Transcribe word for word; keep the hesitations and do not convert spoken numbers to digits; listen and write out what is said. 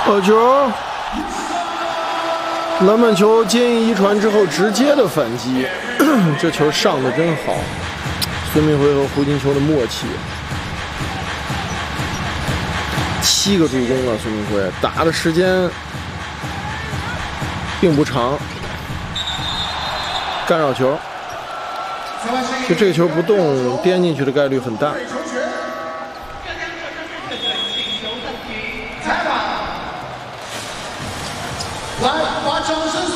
好球！篮板球接应一传之后直接的反击，这球上的真好。孙铭徽和胡金秋的默契，七个助攻了。孙铭徽打的时间并不长，干扰球，就这个球不动颠进去的概率很大。 来，把掌声